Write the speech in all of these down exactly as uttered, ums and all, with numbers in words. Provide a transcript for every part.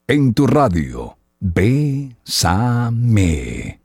en tu radio. Bésame.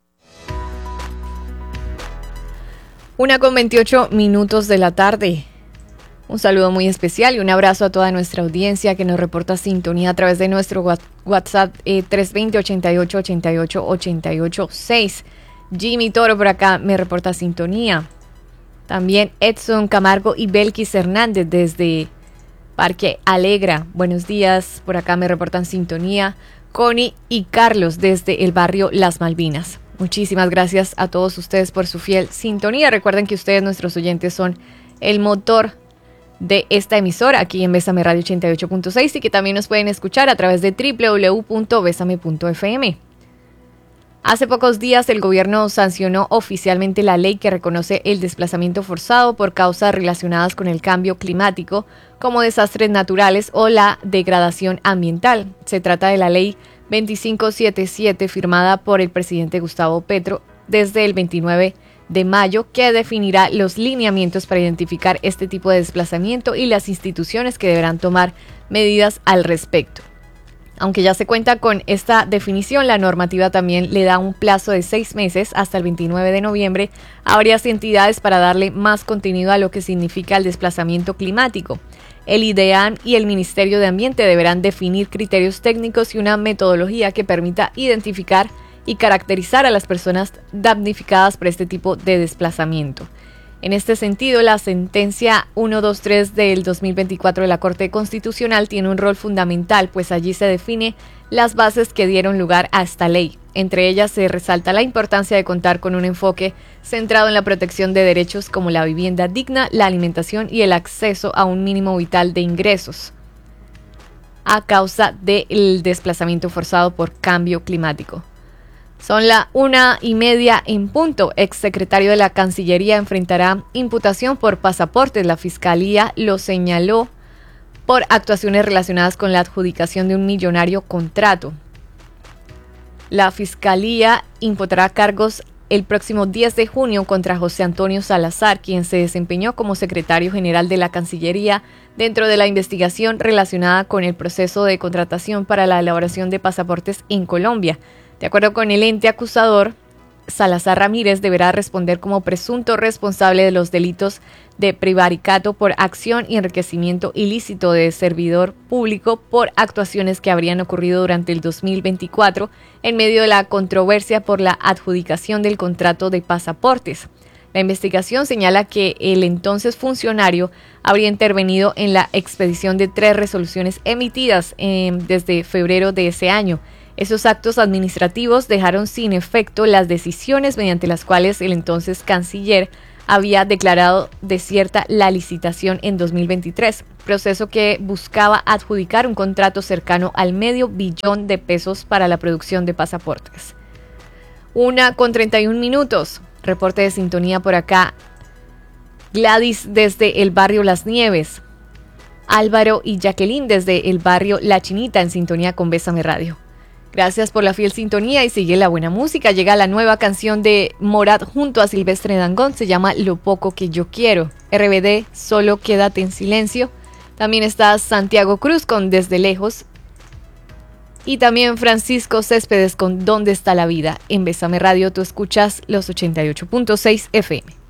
Una con veintiocho minutos de la tarde. Un saludo muy especial y un abrazo a toda nuestra audiencia que nos reporta sintonía a través de nuestro WhatsApp eh, tres dos cero, ochenta y ocho, ochenta y ocho, ochenta y ocho, seis. Jimmy Toro por acá me reporta sintonía. También Edson Camargo y Belkis Hernández desde Parque Alegra. Buenos días, por acá me reportan sintonía. Connie y Carlos desde el barrio Las Malvinas. Muchísimas gracias a todos ustedes por su fiel sintonía. Recuerden que ustedes, nuestros oyentes, son el motor de esta emisora aquí en Bésame Radio ochenta y ocho punto seis y que también nos pueden escuchar a través de doble u doble u doble u punto besame punto efe eme. Hace pocos días el gobierno sancionó oficialmente la ley que reconoce el desplazamiento forzado por causas relacionadas con el cambio climático, como desastres naturales o la degradación ambiental. Se trata de la ley veinticinco setenta y siete firmada por el presidente Gustavo Petro desde el veintinueve de mayo, que definirá los lineamientos para identificar este tipo de desplazamiento y las instituciones que deberán tomar medidas al respecto. Aunque ya se cuenta con esta definición, la normativa también le da un plazo de seis meses hasta el veintinueve de noviembre a varias entidades para darle más contenido a lo que significa el desplazamiento climático. El IDEAM y el Ministerio de Ambiente deberán definir criterios técnicos y una metodología que permita identificar y caracterizar a las personas damnificadas por este tipo de desplazamiento. En este sentido, la sentencia ciento veintitrés del dos mil veinticuatro de la Corte Constitucional tiene un rol fundamental, pues allí se define las bases que dieron lugar a esta ley. Entre ellas se resalta la importancia de contar con un enfoque centrado en la protección de derechos como la vivienda digna, la alimentación y el acceso a un mínimo vital de ingresos a causa del desplazamiento forzado por cambio climático. Son la una y media en punto. Exsecretario de la Cancillería enfrentará imputación por pasaportes. La Fiscalía lo señaló por actuaciones relacionadas con la adjudicación de un millonario contrato. La Fiscalía imputará cargos el próximo diez de junio contra José Antonio Salazar, quien se desempeñó como secretario general de la Cancillería dentro de la investigación relacionada con el proceso de contratación para la elaboración de pasaportes en Colombia. De acuerdo con el ente acusador, Salazar Ramírez deberá responder como presunto responsable de los delitos de prevaricato por acción y enriquecimiento ilícito de servidor público por actuaciones que habrían ocurrido durante el dos mil veinticuatro en medio de la controversia por la adjudicación del contrato de pasaportes. La investigación señala que el entonces funcionario habría intervenido en la expedición de tres resoluciones emitidas eh, desde febrero de ese año. Esos actos administrativos dejaron sin efecto las decisiones mediante las cuales el entonces canciller había declarado desierta la licitación en dos mil veintitrés, proceso que buscaba adjudicar un contrato cercano al medio billón de pesos para la producción de pasaportes. Una con treinta y un minutos. Reporte de sintonía por acá. Gladys desde el barrio Las Nieves. Álvaro y Jacqueline desde el barrio La Chinita en sintonía con Bésame Radio. Gracias por la fiel sintonía y sigue la buena música. Llega la nueva canción de Morat junto a Silvestre Dangond. Se llama Lo Poco Que Yo Quiero. R B D, Solo Quédate en Silencio. También está Santiago Cruz con Desde Lejos. Y también Francisco Céspedes con ¿Dónde está la vida? En Bésame Radio tú escuchas los ochenta y ocho punto seis F M.